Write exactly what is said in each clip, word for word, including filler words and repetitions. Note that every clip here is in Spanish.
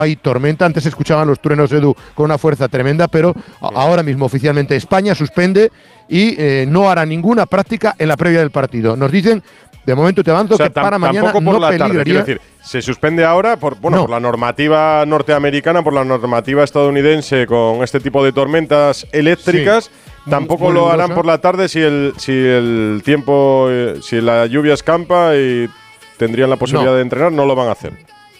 hay tormenta. Antes se escuchaban los truenos, Edu, con una fuerza tremenda, pero ahora mismo oficialmente España suspende y eh, no hará ninguna práctica en la previa del partido. Nos dicen, de momento te avanzo, o sea, que para mañana por no la peligraría. Tarde, quiero decir, se suspende ahora por, bueno, no. por la normativa norteamericana, por la normativa estadounidense con este tipo de tormentas eléctricas. Sí. Tampoco muy, muy lo harán por la tarde si el, si el tiempo, eh, si la lluvia escampa y tendrían la posibilidad no. de entrenar, no lo van a hacer.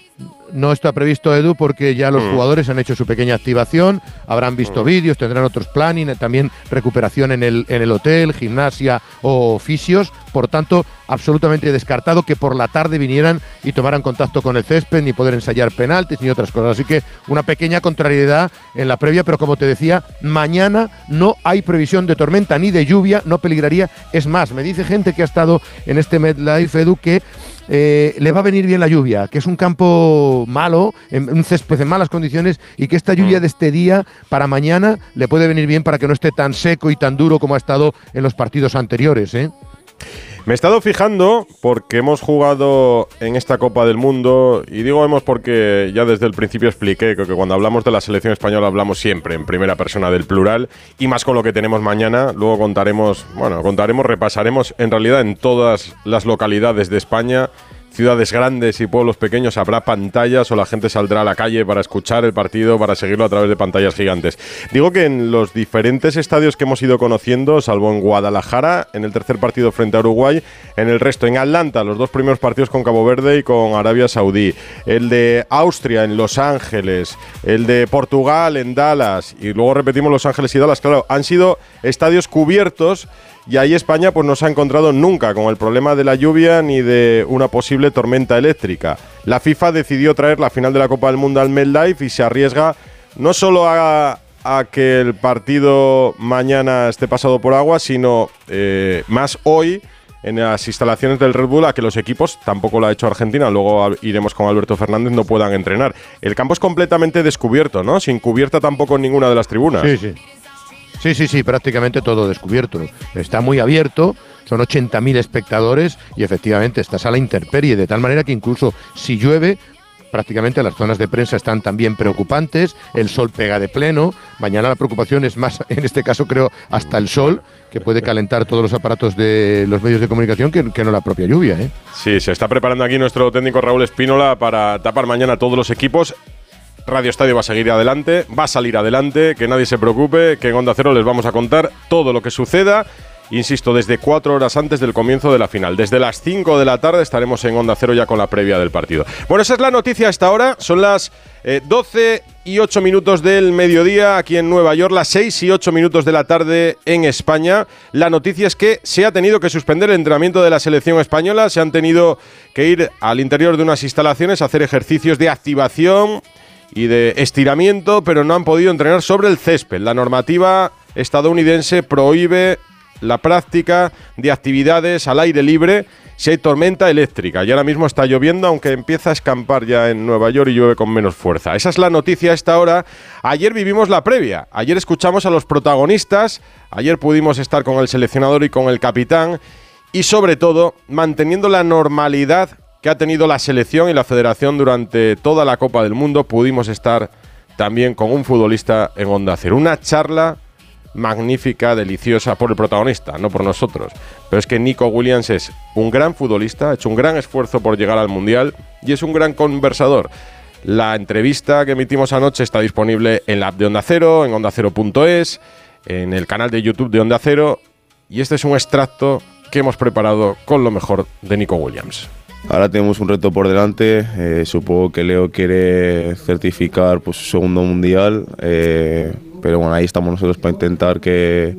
No está previsto, Edu, porque ya los mm. jugadores han hecho su pequeña activación, habrán visto mm. vídeos, tendrán otros planning, también recuperación en el, en el hotel, gimnasia o fisios. Por tanto, absolutamente descartado que por la tarde vinieran y tomaran contacto con el césped, ni poder ensayar penaltis, ni otras cosas. Así que una pequeña contrariedad en la previa, pero como te decía, mañana no hay previsión de tormenta ni de lluvia, no peligraría. Es más, me dice gente que ha estado en este MetLife, Edu, que Eh, le va a venir bien la lluvia, que es un campo malo, en, un césped en malas condiciones, y que esta lluvia de este día para mañana le puede venir bien para que no esté tan seco y tan duro como ha estado en los partidos anteriores, ¿eh? Me he estado fijando porque hemos jugado en esta Copa del Mundo, y digo hemos porque ya desde el principio expliqué que, que cuando hablamos de la selección española hablamos siempre en primera persona del plural, y más con lo que tenemos mañana. Luego contaremos, bueno, contaremos, repasaremos en realidad en todas las localidades de España, ciudades grandes y pueblos pequeños, habrá pantallas o la gente saldrá a la calle para escuchar el partido, para seguirlo a través de pantallas gigantes. Digo que en los diferentes estadios que hemos ido conociendo, salvo en Guadalajara, en el tercer partido frente a Uruguay, en el resto, en Atlanta, los dos primeros partidos con Cabo Verde y con Arabia Saudí, el de Austria en Los Ángeles, el de Portugal en Dallas, y luego repetimos Los Ángeles y Dallas, claro, han sido estadios cubiertos. Y ahí España pues no se ha encontrado nunca con el problema de la lluvia ni de una posible tormenta eléctrica. La FIFA decidió traer la final de la Copa del Mundo al MetLife y se arriesga no solo a, a que el partido mañana esté pasado por agua, sino eh, más hoy en las instalaciones del Red Bull, a que los equipos, tampoco lo ha hecho Argentina, luego iremos con Alberto Fernández, no puedan entrenar. El campo es completamente descubierto, ¿no? Sin cubierta tampoco en ninguna de las tribunas. Sí, sí. Sí, sí, sí, prácticamente todo descubierto. Está muy abierto, son ochenta mil espectadores y efectivamente estás a la intemperie, de tal manera que incluso si llueve, prácticamente las zonas de prensa están también preocupantes, el sol pega de pleno, mañana la preocupación es más, en este caso creo, hasta el sol, que puede calentar todos los aparatos de los medios de comunicación que, que no la propia lluvia, ¿eh? Sí, se está preparando aquí nuestro técnico Raúl Espínola para tapar mañana todos los equipos. Radio Estadio va a seguir adelante, va a salir adelante, que nadie se preocupe, que en Onda Cero les vamos a contar todo lo que suceda, insisto, desde cuatro horas antes del comienzo de la final. Desde las cinco de la tarde estaremos en Onda Cero ya con la previa del partido. Bueno, esa es la noticia a esta hora, son las eh, doce y ocho minutos del mediodía aquí en Nueva York, las seis y ocho minutos de la tarde en España. La noticia es que se ha tenido que suspender el entrenamiento de la selección española, se han tenido que ir al interior de unas instalaciones a hacer ejercicios de activación y de estiramiento, pero no han podido entrenar sobre el césped. La normativa estadounidense prohíbe la práctica de actividades al aire libre si hay tormenta eléctrica. Y ahora mismo está lloviendo, aunque empieza a escampar ya en Nueva York y llueve con menos fuerza. Esa es la noticia a esta hora. Ayer vivimos la previa, ayer escuchamos a los protagonistas, ayer pudimos estar con el seleccionador y con el capitán, y sobre todo manteniendo la normalidad que ha tenido la selección y la federación durante toda la Copa del Mundo. Pudimos estar también con un futbolista en Onda Cero. Una charla magnífica, deliciosa, por el protagonista, no por nosotros. Pero es que Nico Williams es un gran futbolista, ha hecho un gran esfuerzo por llegar al Mundial y es un gran conversador. La entrevista que emitimos anoche está disponible en la app de Onda Cero, en onda cero punto es, en el canal de YouTube de Onda Cero, y este es un extracto que hemos preparado con lo mejor de Nico Williams. Ahora tenemos un reto por delante, eh, supongo que Leo quiere certificar pues, su segundo mundial, eh, pero bueno, ahí estamos nosotros para intentar que,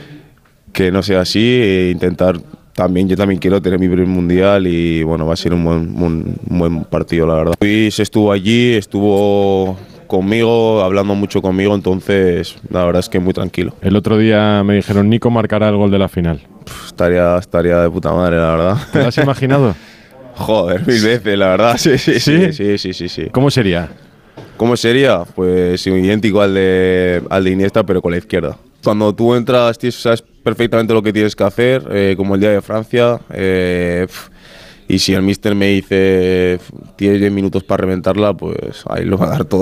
que no sea así, e intentar también, yo también quiero tener mi primer mundial y bueno, va a ser un buen, un, un buen partido, la verdad. Luis estuvo allí, estuvo conmigo, hablando mucho conmigo, entonces la verdad es que muy tranquilo. El otro día me dijeron, Nico marcará el gol de la final. Uf, estaría, estaría de puta madre, la verdad. ¿Te lo has imaginado? Joder, mil veces, la verdad. Sí, sí, sí, sí, sí, sí, sí. ¿Cómo sería? ¿Cómo sería? Pues idéntico al de, al de Iniesta, pero con la izquierda. Cuando tú entras, sabes perfectamente lo que tienes que hacer, eh, como el día de Francia. Eh, y si el míster me dice tienes diez minutos para reventarla, pues ahí lo va a dar todo.